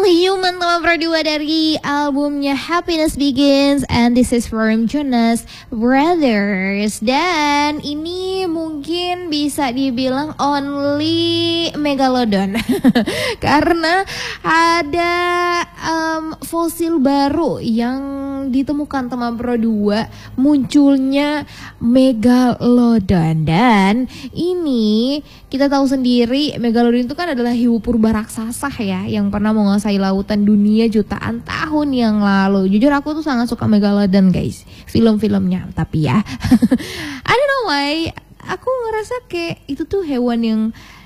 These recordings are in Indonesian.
Human nomor berdua dari albumnya Happiness Begins, and this is from Jonas Brothers. Dan ini mungkin bisa dibilang only Megalodon karena ada fosil baru yang ditemukan teman berdua, munculnya Megalodon. Dan ini kita tahu sendiri Megalodon itu kan adalah hiu purba raksasa ya, yang pernah menguasai lautan dunia jutaan tahun yang lalu. Jujur aku tuh sangat suka Megalodon guys, film-filmnya. Tapi ya I don't know why, aku ngerasa kayak itu tuh hewan yang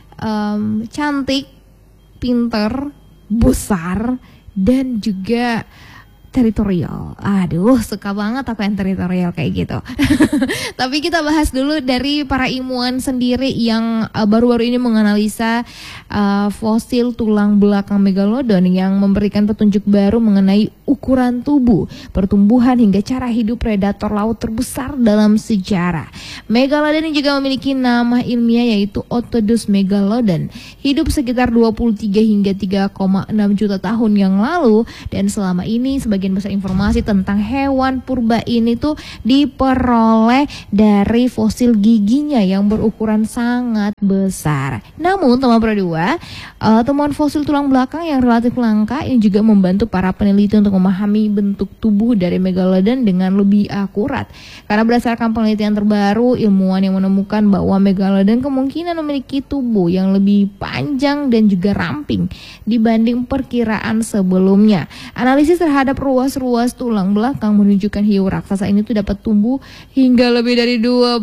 cantik, pinter, besar, dan juga teritorial. Aduh, suka banget aku yang teritorial kayak gitu. Tapi kita bahas dulu dari para ilmuwan sendiri yang baru-baru ini menganalisa fosil tulang belakang Megalodon yang memberikan petunjuk baru mengenai ukuran tubuh, pertumbuhan hingga cara hidup predator laut terbesar dalam sejarah. Megalodon ini juga memiliki nama ilmiah yaitu Otodus megalodon. Hidup sekitar 23 hingga 3,6 juta tahun yang lalu, dan selama ini sebagian besar informasi tentang hewan purba ini tuh diperoleh dari fosil giginya yang berukuran sangat besar. Namun teman berdua, temuan fosil tulang belakang yang relatif langka ini juga membantu para peneliti untuk memahami bentuk tubuh dari Megalodon dengan lebih akurat. Karena berdasarkan penelitian terbaru, ilmuwan yang menemukan bahwa Megalodon kemungkinan memiliki tubuh yang lebih panjang dan juga ramping dibanding perkiraan sebelumnya. Analisis terhadap ruas-ruas tulang belakang menunjukkan hiu raksasa ini tuh dapat tumbuh hingga lebih dari 20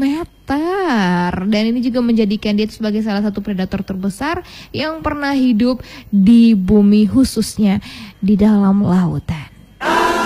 meter. Dan ini juga menjadikan dia sebagai salah satu predator terbesar yang pernah hidup di bumi, khususnya di dalam lautan.